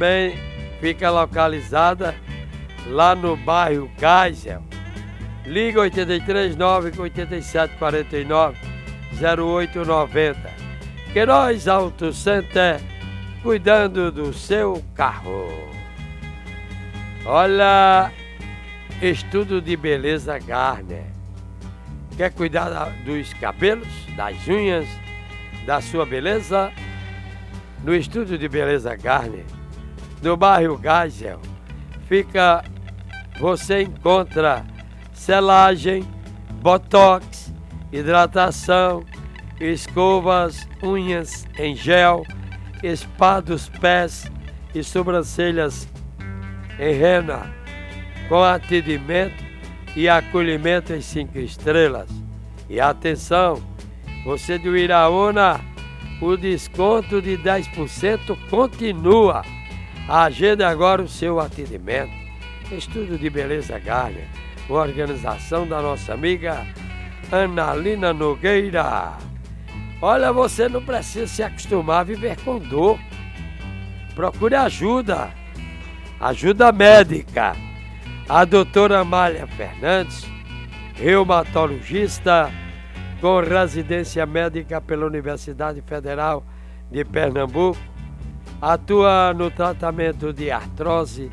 também fica localizada lá no bairro Geisel. Liga 839-8749-0890. Queiroz Auto Center, cuidando do seu carro. Olha, estudo de beleza Garner. Quer cuidar dos cabelos, das unhas, da sua beleza? No Estúdio de Beleza Garner, no bairro Geisel, você encontra selagem, botox, hidratação, escovas, unhas em gel, spa dos pés e sobrancelhas em rena, com atendimento e acolhimento em 5 estrelas. E atenção, você do Iraúna, o desconto de 10% continua. Agende agora o seu atendimento. Estúdio de Beleza Garner, uma organização da nossa amiga Analina Nogueira. Olha, você não precisa se acostumar a viver com dor. Procure ajuda médica. A doutora Amália Fernandes, reumatologista com residência médica pela Universidade Federal de Pernambuco, atua no tratamento de artrose,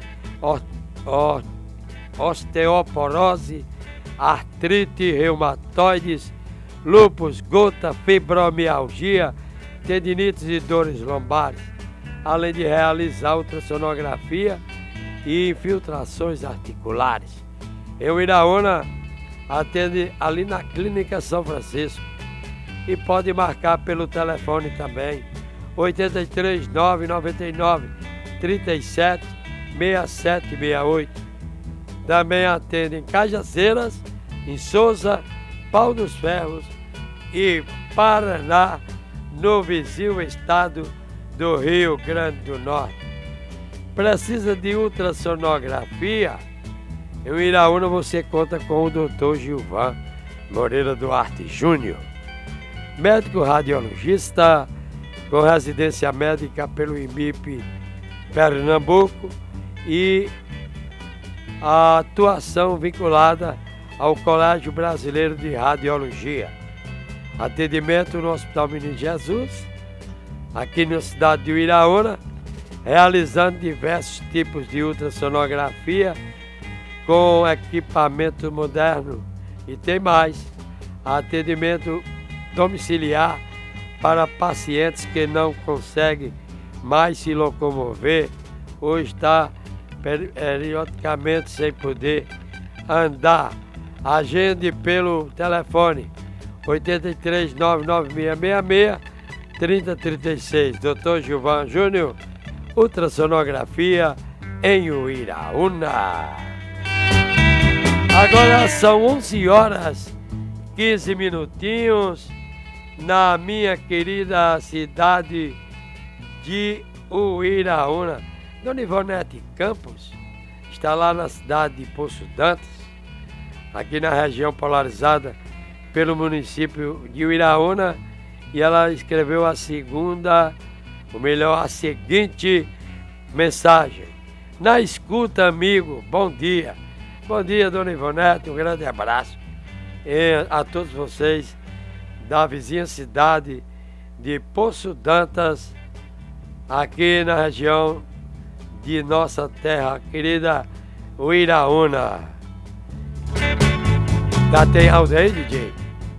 osteoporose, artrite reumatoides, lúpus, gota, fibromialgia, tendinites e dores lombares, além de realizar ultrassonografia e infiltrações articulares. Em Iraúna, atende ali na Clínica São Francisco e pode marcar pelo telefone também, 83 999 37 6768. Também atende em Cajazeiras, em Souza, Pau dos Ferros e Paraná, no vizinho estado do Rio Grande do Norte. Precisa de ultrassonografia? Em Iraúna você conta com o Dr. Gilvan Moreira Duarte Júnior, médico radiologista com residência médica pelo IMIP Pernambuco e a atuação vinculada ao Colégio Brasileiro de Radiologia. Atendimento no Hospital Menino Jesus, aqui na cidade de Iraúna, realizando diversos tipos de ultrassonografia com equipamento moderno. E tem mais, atendimento domiciliar para pacientes que não conseguem mais se locomover ou está periodicamente sem poder andar. Agende pelo telefone 83 99666 3036. Dr. Gilvan Júnior, ultrassonografia em Uiraúna. Agora são 11 horas 15 minutinhos na minha querida cidade de Uiraúna. Dona Ivonete Campos está lá na cidade de Poço Dantas, aqui na região polarizada pelo município de Uiraúna, e ela escreveu a seguinte mensagem: na escuta, amigo, bom dia. Bom dia, Dona Ivonete, um grande abraço a todos vocês da vizinha cidade de Poço Dantas, aqui na região de nossa terra querida Uiraúna. Já tem áudio aí, DJ?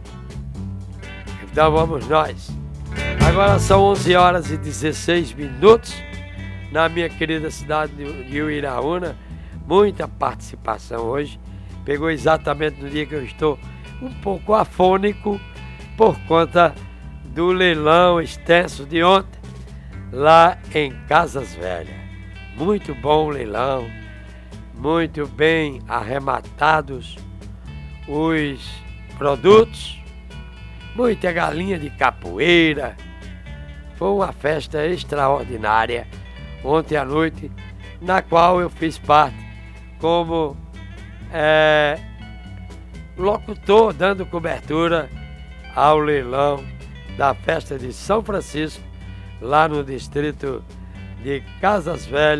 Então vamos nós. Agora são 11 horas e 16 minutos na minha querida cidade de Uiraúna. Muita participação hoje. Pegou exatamente no dia que eu estou um pouco afônico por conta do leilão extenso de ontem lá em Casas Velhas. Muito bom leilão, muito bem arrematados os produtos, muita galinha de capoeira. Foi uma festa extraordinária ontem à noite, na qual eu fiz parte como locutor, dando cobertura ao leilão da festa de São Francisco, lá no distrito de Casas Velhas.